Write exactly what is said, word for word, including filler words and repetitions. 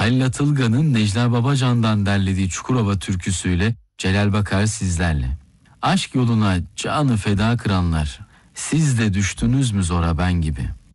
Halil Atılgan'ın Necla Babacan'dan derlediği Çukurova türküsüyle Celal Bakar sizlerle. Aşk yoluna canı feda kıranlar, siz de düştünüz mü zora ben gibi?